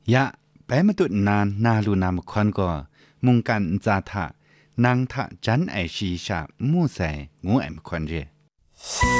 ยะแปมาตุนานนาลูนามควันก็มุงกันจาทะนางทะจันไอชีชามู่ใส่งูแอมควันเร